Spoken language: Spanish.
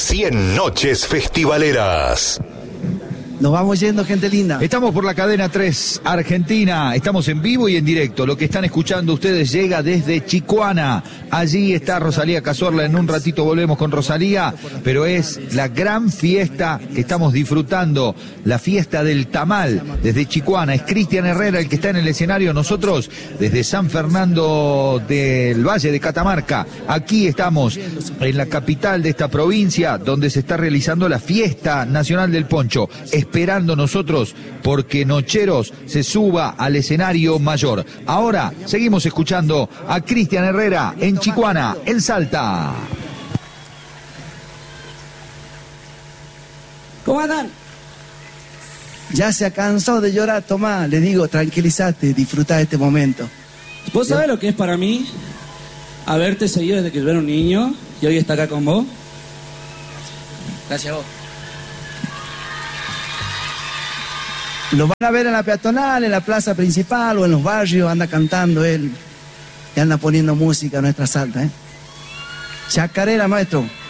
100 noches festivaleras. Nos vamos yendo, gente linda. Estamos por la cadena 3 Argentina, estamos en vivo y en directo. Lo que están escuchando ustedes llega desde Chicoana. Allí está Rosalía Cazorla, en un ratito volvemos con Rosalía, pero es la gran fiesta que estamos disfrutando, la fiesta del tamal desde Chicoana. Es Cristian Herrera el que está en el escenario, nosotros desde San Fernando del Valle de Catamarca. Aquí estamos en la capital de esta provincia donde se está realizando la fiesta nacional del poncho, esperando nosotros porque Nocheros se suba al escenario mayor. Ahora seguimos escuchando a Cristian Herrera en Chicoana, en Salta. ¿Cómo andan? Ya se ha cansado de llorar, Tomás. Le digo, tranquilízate, disfruta de este momento. ¿Vos sabés lo que es para mí haberte seguido desde que yo era un niño y hoy está acá con vos? Gracias a vos. Lo van a ver en la peatonal, en la plaza principal o en los barrios, anda cantando él. Y anda poniendo música a nuestra Salta, Chacarera, maestro.